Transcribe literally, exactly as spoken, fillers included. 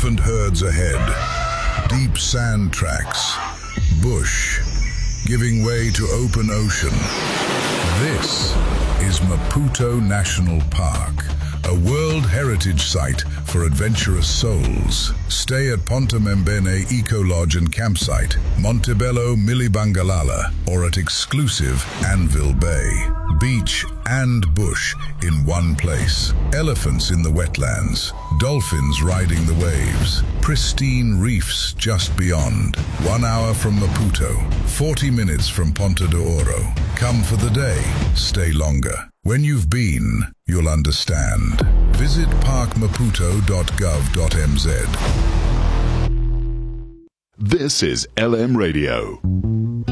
elephant herds ahead, deep sand tracks, bush, giving way to open ocean. This is Maputo National Park, a World Heritage Site for adventurous souls. Stay at Ponta Membene Eco Lodge and Campsite, Montebello Milibangalala, or at exclusive Anvil Bay. Beach and bush in one place. Elephants in the wetlands, dolphins riding the waves, pristine reefs just beyond. One hour from Maputo, forty minutes from Ponta de Oro. Come for the day, stay longer. When you've been, you'll understand. Visit park maputo dot gov dot m z. This is L M Radio.